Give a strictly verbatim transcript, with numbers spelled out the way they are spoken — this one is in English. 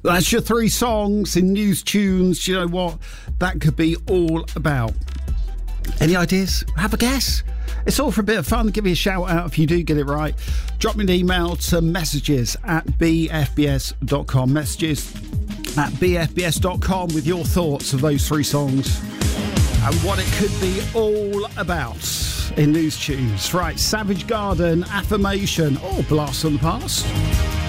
That's your three songs in News Tunes. Do you know what that could be all about? Any ideas? Have a guess. It's all for a bit of fun. Give me a shout out if you do get it right. Drop me an email to messages at b f b s dot com. Messages at b f b s dot com with your thoughts of those three songs and what it could be all about in News Tunes. Right, Savage Garden, Affirmation, or Blast from the Past.